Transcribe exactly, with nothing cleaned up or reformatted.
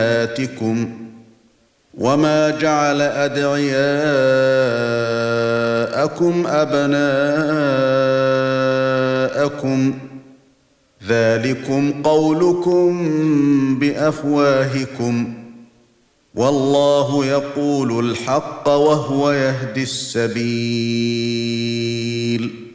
أمهاتكم وما جعل أدعياءكم أبناءكم ذلكم قولكم بأفواهكم والله يقول الحق وهو يهدي السبيل